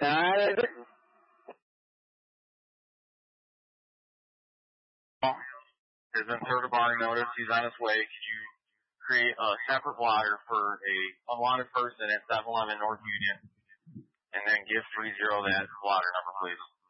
Has been served a barring notice. He's on his way. Could you create a separate blotter for a unwanted person at 711 North Union, and then give 30 that blotter number, please?